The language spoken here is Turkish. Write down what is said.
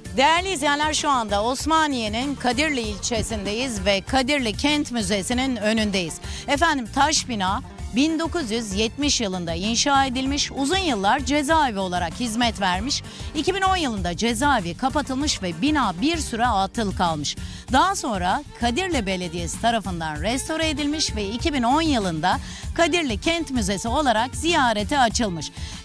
Değerli izleyenler, şu anda Osmaniye'nin Kadirli ilçesindeyiz ve Kadirli Kent Müzesi'nin önündeyiz. Efendim, taş bina 1970 yılında inşa edilmiş, uzun yıllar cezaevi olarak hizmet vermiş. 2010 yılında cezaevi kapatılmış ve bina bir süre atıl kalmış. Daha sonra Kadirli Belediyesi tarafından restore edilmiş ve 2010 yılında Kadirli Kent Müzesi olarak ziyarete açılmış.